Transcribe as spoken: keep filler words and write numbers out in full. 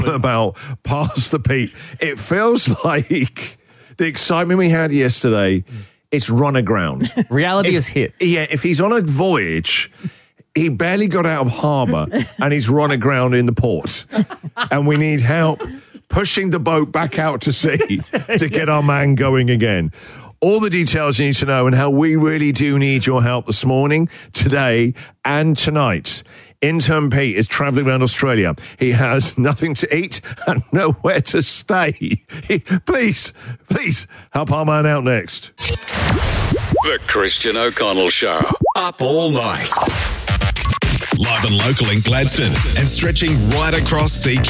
about Pastor Pete. It feels like the excitement we had yesterday, it's run aground. Reality if, is hit. Yeah, if he's on a voyage, he barely got out of harbour and he's run aground in the port. And we need help pushing the boat back out to sea to get our man going again. All the details you need to know and how we really do need your help this morning, today and tonight. Intern Pete is travelling around Australia. He has nothing to eat and nowhere to stay. He, please, please help our man out next. The Christian O'Connell Show. Up all night. Live and local in Gladstone and stretching right across C Q.